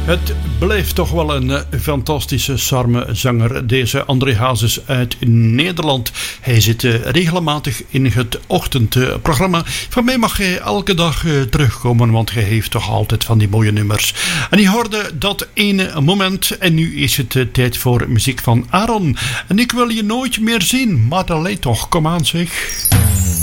Het blijft toch wel een fantastische zanger, deze André Hazes uit Nederland. Hij zit regelmatig in het ochtendprogramma. Van mij mag hij elke dag terugkomen, want hij heeft toch altijd van die mooie nummers. En je hoorde dat ene moment en nu is het tijd voor muziek van Aaron. En ik wil je nooit meer zien, maar dat leidt toch, kom aan zeg.